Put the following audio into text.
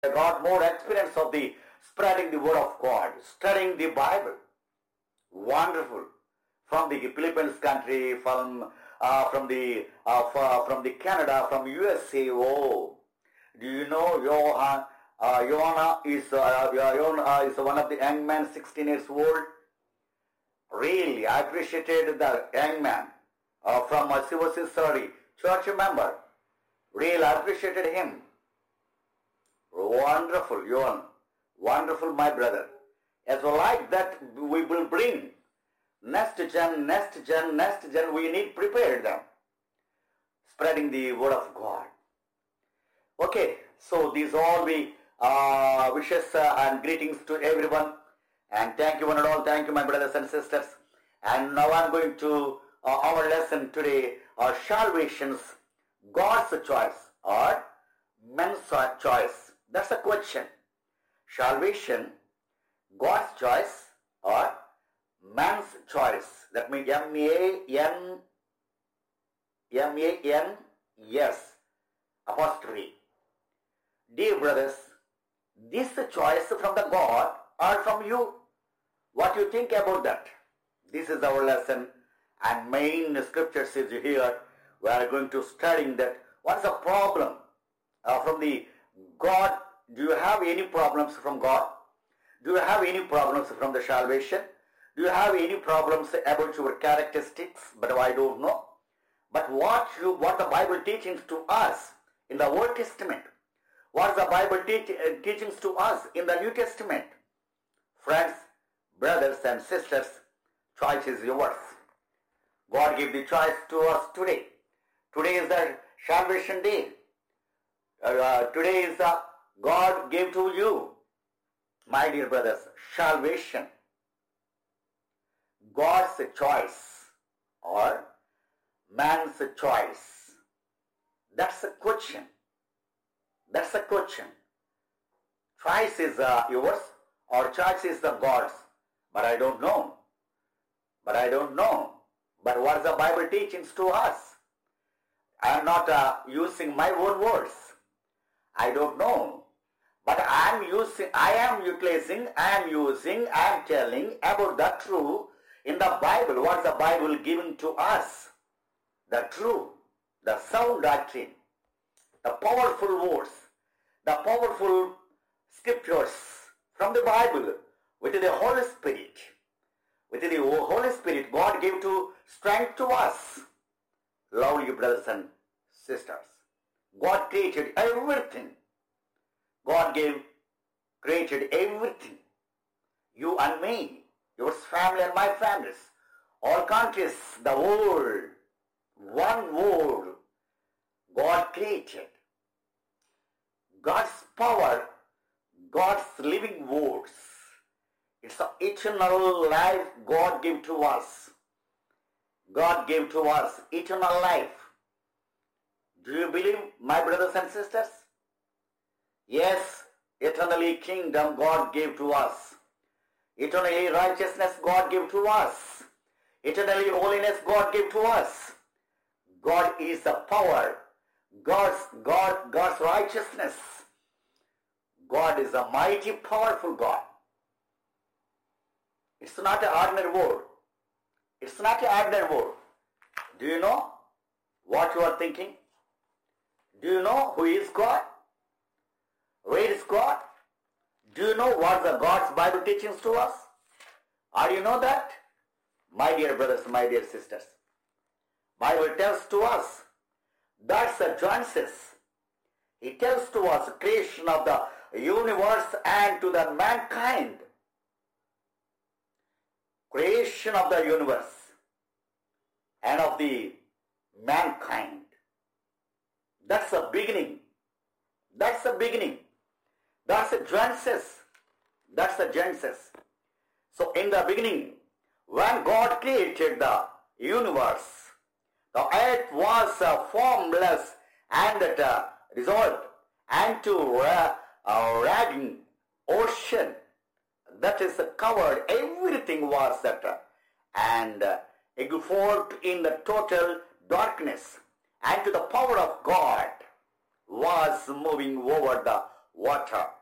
got more experience of the spreading the word of God, studying the Bible. Wonderful. From the Philippines country, from the Canada, from USA. Oh, do you know Joanna is one of the young men, 16 years old. Really, I appreciated the young man from Sivasis Sari, church member. Really, I appreciated him. Wonderful, Johan. Wonderful, my brother. As well like that, we will bring next gen, we need prepare them. Spreading the word of God. Okay, so these all the wishes and greetings to everyone. And thank you one and all. Thank you, my brothers and sisters. And now I'm going to our lesson today, salvation's God's choice or man's choice. That's a question. Salvation, God's choice or man's choice. That means M-A-N-S apostrophe. Dear brothers, this choice from the God or from you? What you think about that? This is our lesson and main scriptures is here. We are going to studying that. What's the problem from the God? Do you have any problems from God? Do you have any problems from the salvation? Do you have any problems about your characteristics? But I don't know. But what the Bible teaches to us in the Old Testament? What the Bible teachings to us in the New Testament? Friends, brothers and sisters, choice is yours. God gave the choice to us today. Today is the salvation day. Today is the God gave to you, my dear brothers, salvation. God's choice or man's choice. That's a question. That's a question. Choice is yours or choice is the God's. But I don't know. But what is the Bible teachings to us? I am not using my own words. I don't know. But I am telling about the truth in the Bible. What is the Bible giving to us? The truth, the sound doctrine, the powerful words, the powerful scriptures from the Bible with the Holy Spirit. With the Holy Spirit, God gave to strength to us. Lovely brothers and sisters. God created everything. God created everything. You and me, your family and my families, all countries, the world, one world, God created. God's power, God's living words. It's an eternal life God gave to us. God gave to us eternal life. Do you believe, my brothers and sisters? Yes, eternally kingdom God gave to us. Eternally righteousness God gave to us. Eternally holiness God gave to us. God is the power. God's righteousness. God is a mighty, powerful God. It's not an ordinary word. It's not an ordinary word. Do you know what you are thinking? Do you know who is God? Where is God? Do you know what the God's Bible teachings to us? Or you know that? My dear brothers, my dear sisters, Bible tells to us, that's the Genesis. It tells to us creation of the universe and to the mankind. Creation of the universe and of the mankind. That's the beginning. That's the beginning. That's the Genesis. That's the Genesis. So in the beginning, when God created the universe, the earth was formless and dissolved, and to raging ocean that is covered, everything was that, and engulfed in the total darkness, and to the power of God was moving over the water.